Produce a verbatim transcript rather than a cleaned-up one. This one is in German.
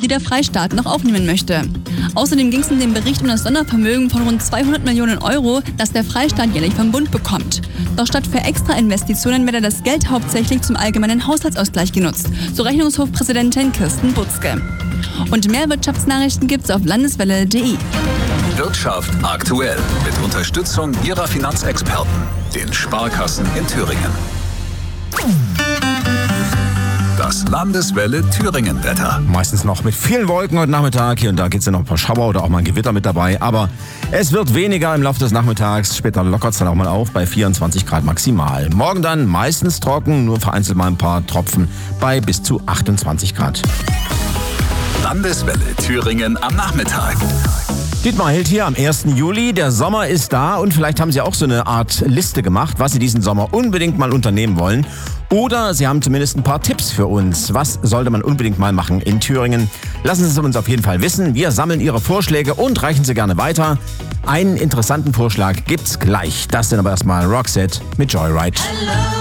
die der Freistaat noch aufnehmen möchte. Außerdem ging es in dem Bericht um das Sondervermögen von rund zweihundert Millionen Euro, das der Freistaat jährlich vom Bund bekommt. Doch statt für Extrainvestitionen werde das Geld hauptsächlich zum allgemeinen Haushaltsausgleich genutzt, so Rechnungshofpräsidentin Kirsten Butzke. Und mehr Wirtschaftsnachrichten gibt's auf landeswelle punkt de. Wirtschaft aktuell mit Unterstützung Ihrer Finanzexperten, den Sparkassen in Thüringen. Das Landeswelle Thüringen-Wetter. Meistens noch mit vielen Wolken heute Nachmittag. Hier und da geht es ja noch ein paar Schauer oder auch mal ein Gewitter mit dabei. Aber es wird weniger im Laufe des Nachmittags. Später lockert es dann auch mal auf bei vierundzwanzig Grad maximal. Morgen dann meistens trocken, nur vereinzelt mal ein paar Tropfen bei bis zu achtundzwanzig Grad. Landeswelle Thüringen am Nachmittag. Dietmar Hild hier am ersten Juli. Der Sommer ist da und vielleicht haben Sie auch so eine Art Liste gemacht, was Sie diesen Sommer unbedingt mal unternehmen wollen. Oder Sie haben zumindest ein paar Tipps für uns. Was sollte man unbedingt mal machen in Thüringen? Lassen Sie es uns auf jeden Fall wissen. Wir sammeln Ihre Vorschläge und reichen sie gerne weiter. Einen interessanten Vorschlag gibt's gleich. Das sind aber erstmal Roxette mit Joyride.